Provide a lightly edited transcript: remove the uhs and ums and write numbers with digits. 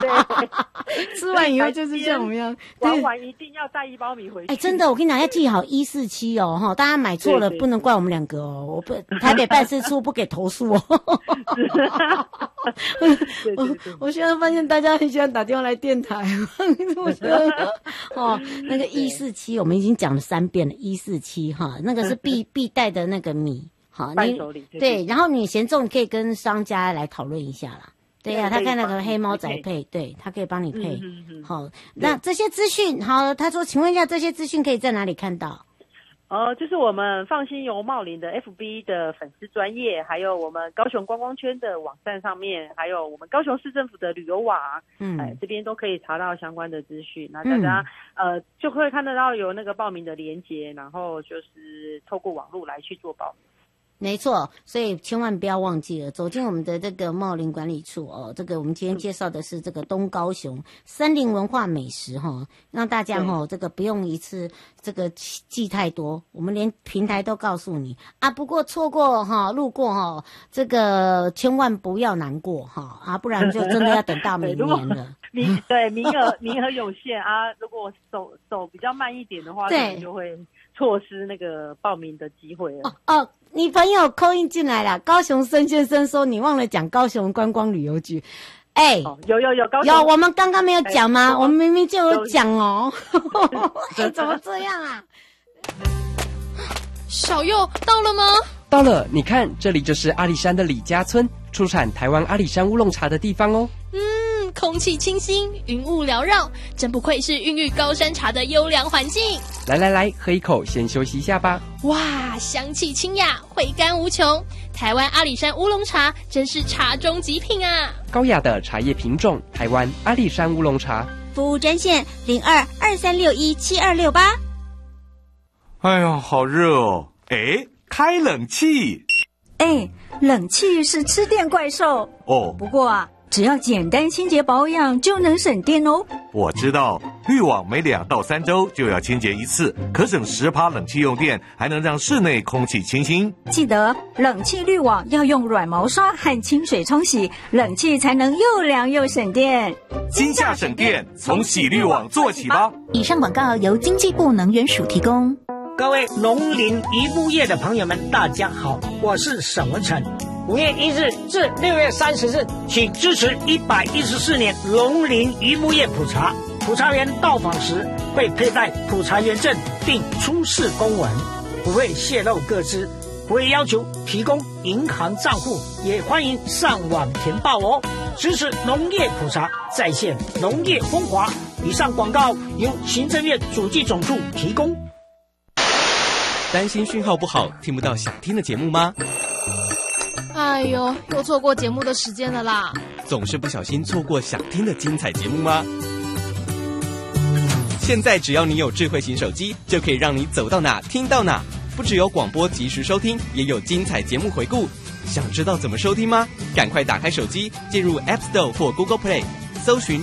吃完以后就是像我们一样， 玩完一定要带1包米回去。 真的，我跟你讲，要记好147哦，哈，大家买错了不能怪我们2个哦，我不台北办事处不给投诉哦。我现在发现大家很喜欢打电话来电台，我觉得那个147我们已经讲了3遍了，147哈，那个是必带的那个米。好， 伴手礼对，然后你嫌重，你可以跟商家来讨论一下啦。对呀，他看那个黑猫仔配，对，他可以帮你配。好，那这些资讯，好，他说，请问一下，这些资讯可以在哪里看到？ 就是我们放心游茂林的 FB 的粉丝专页，还有我们高雄观光圈的网站上面，还有我们高雄市政府的旅游网，这边都可以查到相关的资讯。那大家就会看得到有那个报名的连结，然后就是透过网络来去做报名。 没错，所以千万不要忘记了走进我们的这个茂林管理处哦。这个我们今天介绍的是这个东高雄森林文化美食哈，让大家这个不用一次这个记太多，我们连平台都告诉你啊。不过错过路过这个千万不要难过不然就真的要等到明年了。 对，名额有限啊，如果走比较慢一点的话，可能就会错失那个报名的机会了。 你朋友call in进来了，高雄申先生说你忘了讲高雄观光旅游局。 有高雄有，我们刚刚没有讲吗？我们明明就有讲哦。怎么这样啊？ 小佑到了吗？ 到了，你看，这里就是阿里山的李家村，出产台湾阿里山乌龙茶的地方哦。 空气清新，云雾缭绕，真不愧是孕育高山茶的优良环境。 来，喝一口，先休息一下吧。 哇，香气清雅，回甘无穷。台湾阿里山乌龙茶真是茶中极品啊！ 高雅的茶叶品种，台湾阿里山乌龙茶。 服务专线02-2361-7268。 哎呦，好热哦！开冷气。 冷气是吃电怪兽哦。不过只要简单清洁保养就能省电哦。 我知道，滤网每2到3周就要清洁一次，可省10%冷气用电，还能让室内空气清新。 记得冷气滤网要用软毛刷和清水冲洗，冷气才能又凉又省电。 今夏省电，从洗滤网做起吧。 以上广告由经济部能源署提供。 各位农林渔牧业的朋友们，大家好，我是沈文成。5月1日至6月30日，请支持114年农林渔牧业普查。普查员到访时会佩戴普查员证，并出示公文，不会泄露个资，不会要求提供银行账户，也欢迎上网填报哦。支持农业普查，再现农业风华。以上广告由行政院主计总处提供。 担心讯号不好，听不到想听的节目吗？ 哎呦，又错过节目的时间了啦！ 总是不小心错过想听的精彩节目吗？现在只要你有智慧型手机，就可以让你走到哪听到哪。不只有广播及时收听，也有精彩节目回顾。想知道怎么收听吗？赶快打开手机，进入 App Store 或 Google Play， 搜寻